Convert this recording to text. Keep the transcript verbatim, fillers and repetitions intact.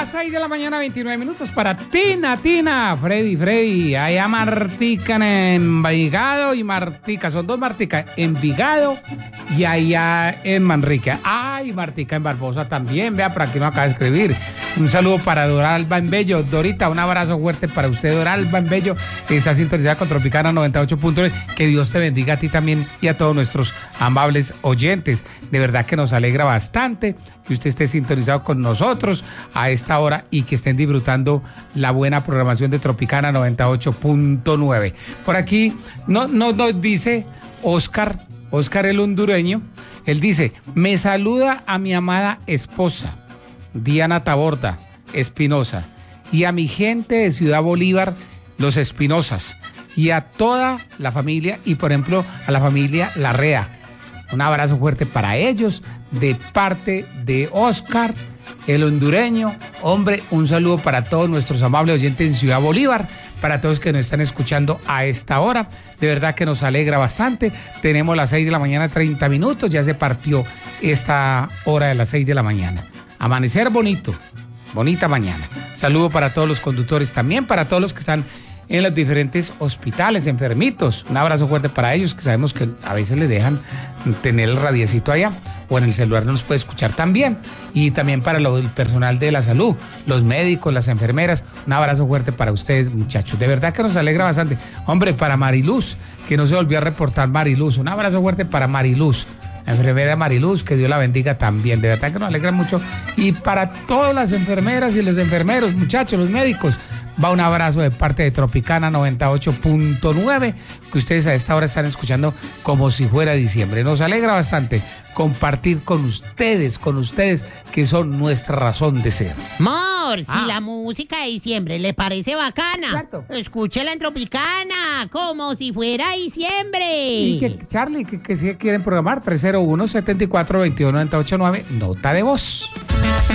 las seis de la mañana, veintinueve minutos para Tina, Tina, Freddy, Freddy, allá Martica en Envigado y Martica, son dos Martica, Envigado y allá en Manrique. Ay, Martica en Barbosa también, vea, por aquí nos acaba de escribir. Un saludo para Doralba en Bello. Dorita, un abrazo fuerte para usted, Doralba en Bello, que está sintonizada con Tropicana noventa y ocho punto nueve. Que Dios te bendiga a ti también y a todos nuestros amables oyentes. De verdad que nos alegra bastante que usted esté sintonizado con nosotros a esta hora y que estén disfrutando la buena programación de Tropicana noventa y ocho punto nueve. Por aquí nos no, no dice Oscar, Oscar el hondureño, él dice, me saluda a mi amada esposa, Diana Taborda Espinosa, y a mi gente de Ciudad Bolívar, los Espinosas, y a toda la familia, y por ejemplo a la familia Larrea. Un abrazo fuerte para ellos de parte de Oscar, el hondureño. Hombre, un saludo para todos nuestros amables oyentes en Ciudad Bolívar, para todos que nos están escuchando a esta hora. De verdad que nos alegra bastante. Tenemos las seis de la mañana, treinta minutos. Ya se partió esta hora de las seis de la mañana. Amanecer bonito, bonita mañana. Saludo para todos los conductores, también para todos los que están en los diferentes hospitales, enfermitos. Un abrazo fuerte para ellos, que sabemos que a veces les dejan tener el radiecito allá, o en el celular no nos puede escuchar también. Y también para lo, el personal de la salud, los médicos, las enfermeras. Un abrazo fuerte para ustedes, muchachos. De verdad que nos alegra bastante. Hombre, para Mariluz, que no se volvió a reportar Mariluz. Un abrazo fuerte para Mariluz, la enfermera Mariluz, que Dios la bendiga también. De verdad que nos alegra mucho. Y para todas las enfermeras y los enfermeros, muchachos, los médicos, va un abrazo de parte de Tropicana noventa y ocho punto nueve, que ustedes a esta hora están escuchando como si fuera diciembre. Nos alegra bastante compartir con ustedes, con ustedes, que son nuestra razón de ser. Mor, Ah. si la música de diciembre le parece bacana, Exacto. escúchela en Tropicana, como si fuera diciembre. Y que, Charlie, que, que si quieren programar, tres cero uno, siete cuatro, dos uno nueve ocho nueve, nota de voz.